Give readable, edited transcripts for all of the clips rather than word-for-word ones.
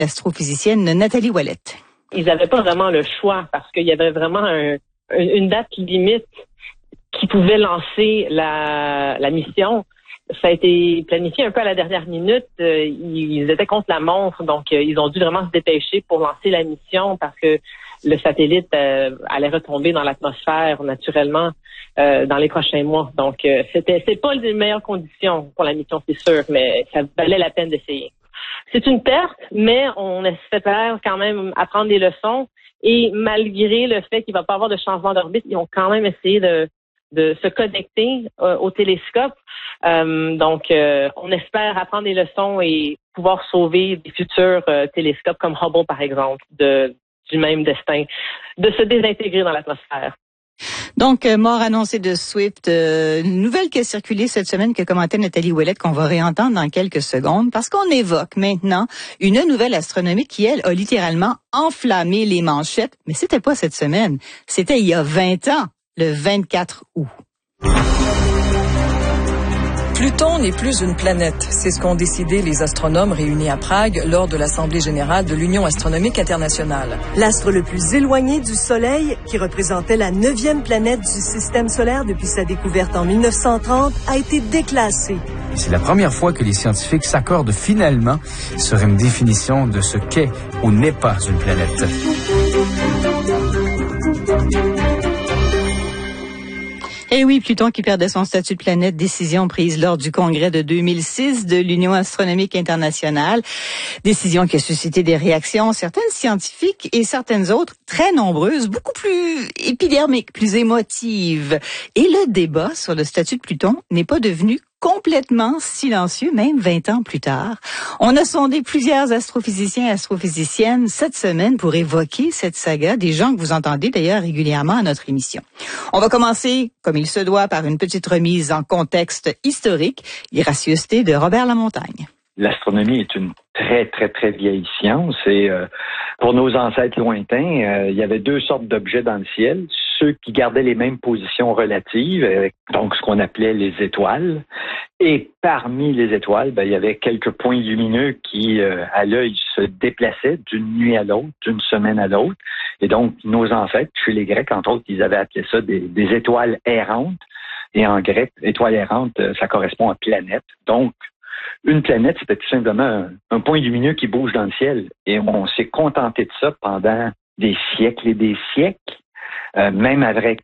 l'astrophysicienne Nathalie Ouellette. Ils n'avaient pas vraiment le choix parce qu'il y avait vraiment une date limite qui pouvait lancer la mission. Ça a été planifié un peu à la dernière minute. Ils étaient contre la montre, donc ils ont dû vraiment se dépêcher pour lancer la mission parce que le satellite allait retomber dans l'atmosphère naturellement dans les prochains mois. Donc c'est pas les meilleures conditions pour la mission, c'est sûr, mais ça valait la peine d'essayer. C'est une perte, mais on espère quand même apprendre des leçons. Et malgré le fait qu'il va pas avoir de changement d'orbite, ils ont quand même essayé de se connecter au télescope. Donc, on espère apprendre des leçons et pouvoir sauver des futurs télescopes comme Hubble, par exemple, du même destin, de se désintégrer dans l'atmosphère. Donc, mort annoncée de Swift, une nouvelle qui a circulé cette semaine que commentait Nathalie Ouellette qu'on va réentendre dans quelques secondes parce qu'on évoque maintenant une nouvelle astronomique qui, elle, a littéralement enflammé les manchettes. Mais c'était pas cette semaine, c'était il y a 20 ans, le 24 août. Pluton n'est plus une planète. C'est ce qu'ont décidé les astronomes réunis à Prague lors de l'Assemblée générale de l'Union astronomique internationale. L'astre le plus éloigné du Soleil, qui représentait la 9e planète du système solaire depuis sa découverte en 1930, a été déclassé. C'est la première fois que les scientifiques s'accordent finalement sur une définition de ce qu'est ou n'est pas une planète. Eh oui, Pluton qui perdait son statut de planète, décision prise lors du congrès de 2006 de l'Union astronomique internationale. Décision qui a suscité des réactions, certaines scientifiques et certaines autres très nombreuses, beaucoup plus épidermiques, plus émotives. Et le débat sur le statut de Pluton n'est pas devenu complètement silencieux, même 20 ans plus tard. On a sondé plusieurs astrophysiciens et astrophysiciennes cette semaine pour évoquer cette saga, des gens que vous entendez d'ailleurs régulièrement à notre émission. On va commencer, comme il se doit, par une petite remise en contexte historique, les gracieusetés de Robert Lamontagne. L'astronomie est une très, très, très vieille science et pour nos ancêtres lointains, il y avait deux sortes d'objets dans le ciel. Ceux qui gardaient les mêmes positions relatives, donc ce qu'on appelait les étoiles. Et parmi les étoiles, il y avait quelques points lumineux qui, à l'œil, se déplaçaient d'une nuit à l'autre, d'une semaine à l'autre. Et donc, nos ancêtres, chez les Grecs, entre autres, ils avaient appelé ça des étoiles errantes. Et en grec, étoile errante, ça correspond à planète. Donc, une planète, c'était tout simplement un point lumineux qui bouge dans le ciel. Et on s'est contenté de ça pendant des siècles et des siècles. Même avec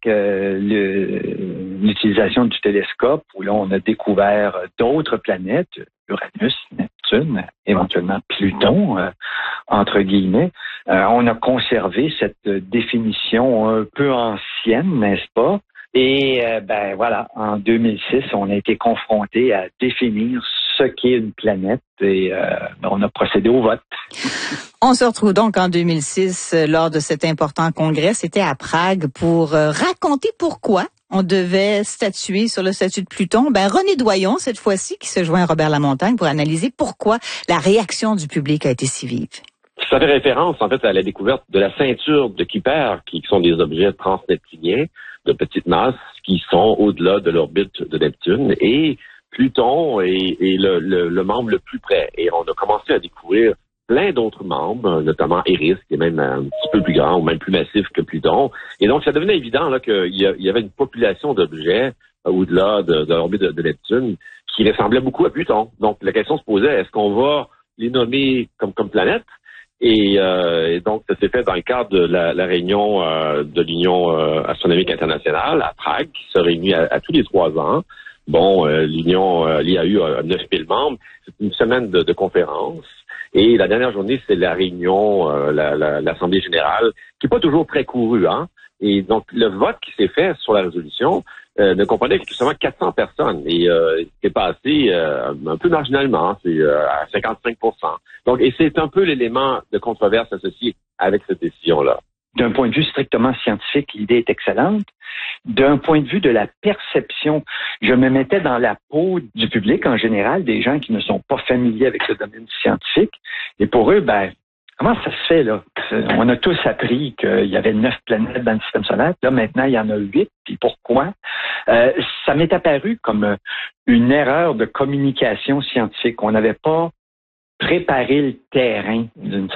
l'utilisation du télescope, où là, on a découvert d'autres planètes, Uranus, Neptune, éventuellement Pluton, entre guillemets. On a conservé cette définition un peu ancienne, n'est-ce pas? Et voilà, en 2006, on a été confronté à définir ce qu'est une planète et on a procédé au vote. On se retrouve donc en 2006 lors de cet important congrès. C'était à Prague pour raconter pourquoi on devait statuer sur le statut de Pluton. René Doyon, cette fois-ci, qui se joint à Robert Lamontagne pour analyser pourquoi la réaction du public a été si vive. Ça fait référence, en fait, à la découverte de la ceinture de Kuiper, qui sont des objets transneptuniens de petite masse qui sont au-delà de l'orbite de Neptune. Et Pluton est le membre le plus près. Et on a commencé à découvrir plein d'autres membres, notamment Eris, qui est même un petit peu plus grand ou même plus massif que Pluton. Et donc, ça devenait évident là qu'il y avait une population d'objets au-delà de l'orbite de Neptune qui ressemblait beaucoup à Pluton. Donc, la question se posait, est-ce qu'on va les nommer comme planètes? Et donc, ça s'est fait dans le cadre de la réunion de l'Union astronomique internationale à Prague, qui se réunit à tous les 3 ans. Bon, l'IAU a 9000 membres. C'est une semaine de conférences. Et la dernière journée, c'est la réunion, l'Assemblée générale, qui n'est pas toujours très courue, hein. Et donc, le vote qui s'est fait sur la résolution ne comprenait que seulement 400 personnes. Et c'est passé un peu marginalement, c'est à 55%. Donc, et c'est un peu l'élément de controverse associé avec cette décision-là. D'un point de vue strictement scientifique, l'idée est excellente. D'un point de vue de la perception, je me mettais dans la peau du public en général, des gens qui ne sont pas familiers avec le domaine scientifique. Et pour eux, comment ça se fait, là? On a tous appris qu'il y avait 9 planètes dans le système solaire. Là, maintenant, il y en a 8. Puis pourquoi? Ça m'est apparu comme une erreur de communication scientifique. On n'avait pas préparer le terrain d'une